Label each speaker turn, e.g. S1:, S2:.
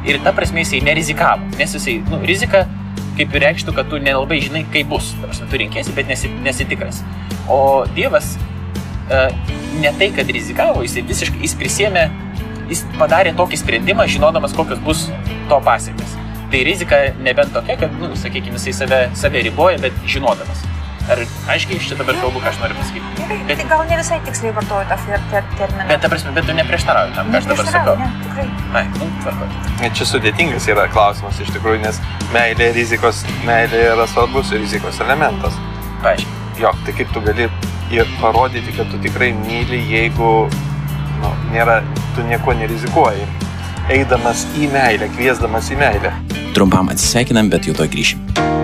S1: ir ta prasme jisai nerizikavo, nes jisai, rizika kaip ir reikštų, kad tu nelabai žinai, kaip bus. Ta prasme, tu rinkėsi, bet nesitikras. O Dievas ne tai, kad rizikavo, jis prisėmė, jis padarė tokį sprendimą, žinodamas, kokios bus to pasiekmes. Tai rizika nebent tokia, kad, sakykime, jisai save riboja, bet žinodamas. Ar aiškiai iš čia dabar kalbu, ką aš noriu pasakyti?
S2: Bet gal ne visai tiksliai vartoju tą terminą.
S1: Bet, ta prasme, bet tu neprieštarauji tam, ką aš dabar sakau.
S2: Ne, tikrai.
S1: Ai, tvarkoj.
S3: Čia sudėtingas yra klausimas iš tikrųjų, nes meilė yra svarbus rizikos elementas.
S1: Paaiškiai.
S3: Jo, tai kaip tu gali ir parodyti, kad tu tikrai myli, jeigu tu nieko nerizikuoji, eidamas į meilę, kviesdamas į meilę.
S4: Trumpam atsisveikinam, bet jau to grįšim.